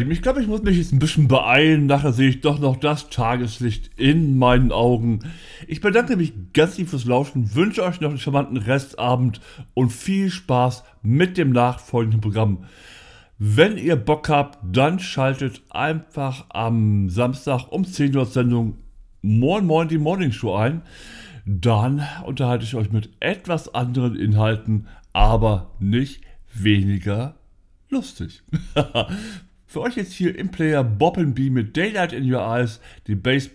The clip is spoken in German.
Ich glaube, ich muss mich jetzt ein bisschen beeilen. Nachher sehe ich doch noch das Tageslicht in meinen Augen. Ich bedanke mich ganz lieb fürs Lauschen, wünsche euch noch einen charmanten Restabend und viel Spaß mit dem nachfolgenden Programm. Wenn ihr Bock habt, dann schaltet einfach am Samstag um 10 Uhr Sendung Moin Moin die Morning Show ein. Dann unterhalte ich euch mit etwas anderen Inhalten, aber nicht weniger lustig. Für euch jetzt hier im Player Bob &B mit Daylight in Your Eyes, die Bass